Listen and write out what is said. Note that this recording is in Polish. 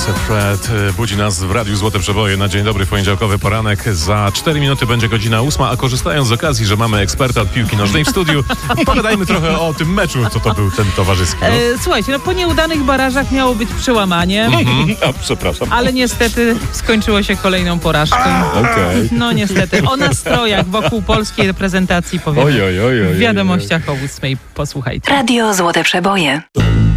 Fred budzi nas w Radiu Złote Przeboje na dzień dobry, poniedziałkowy poranek. Za 4 minuty będzie godzina 8, a korzystając z okazji, że mamy eksperta od piłki nożnej w studiu, pogadajmy trochę o tym meczu, co to był ten towarzyski. No? Słuchajcie, po nieudanych barażach miało być przełamanie, Przepraszam. ale niestety skończyło się kolejną porażką. Okej. No niestety, o nastrojach wokół polskiej reprezentacji powiemy w wiadomościach o 8. Posłuchajcie. Radio Złote Przeboje.